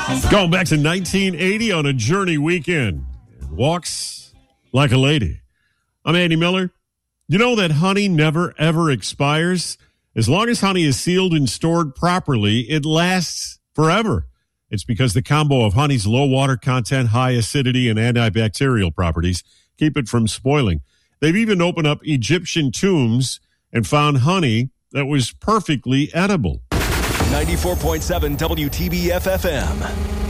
Going back to 1980 on a Journey weekend. Walks like a lady. I'm Andy Miller. You know that honey never, ever expires? As long as honey is sealed and stored properly, it lasts forever. It's because the combo of honey's low water content, high acidity, and antibacterial properties keep it from spoiling. They've even opened up Egyptian tombs and found honey that was perfectly edible. 94.7 WTBF FM.